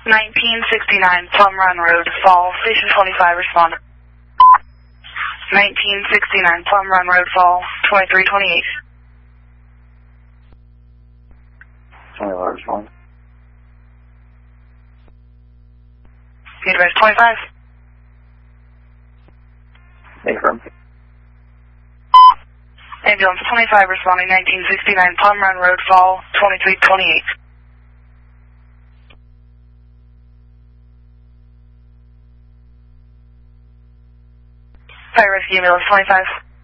1969 Plum Run Road, Fall, Station 25, respond. 1969 Plum Run Road, Fall, 2328. 25, respond. Advice 25. Affirm. Ambulance 25 responding 1969 Plum Run Road, Fall, 2328. Fire Rescue Ambulance 25.